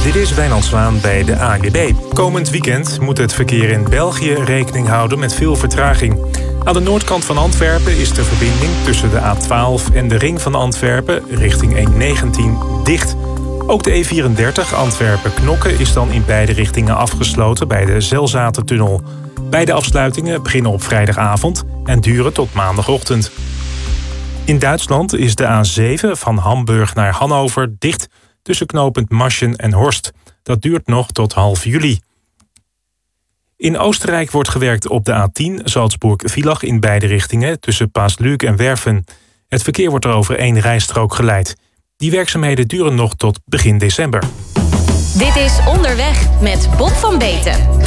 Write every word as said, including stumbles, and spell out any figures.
Dit is Wijnand Zwaan bij de A N W B. Komend weekend moet het verkeer in België rekening houden met veel vertraging. Aan de noordkant van Antwerpen is de verbinding tussen de A twaalf en de ring van Antwerpen richting E negentien dicht. Ook de E vierendertig Antwerpen-Knokke is dan in beide richtingen afgesloten bij de Zelzatentunnel. Beide afsluitingen beginnen op vrijdagavond en duren tot maandagochtend. In Duitsland is de A zeven van Hamburg naar Hannover dicht tussen knooppunt Maschen en Horst. Dat duurt nog tot half juli. In Oostenrijk wordt gewerkt op de A tien Salzburg-Villach in beide richtingen tussen Paasluuk en Werfen. Het verkeer wordt er over één rijstrook geleid. Die werkzaamheden duren nog tot begin december. Dit is Onderweg met Bob van Beten.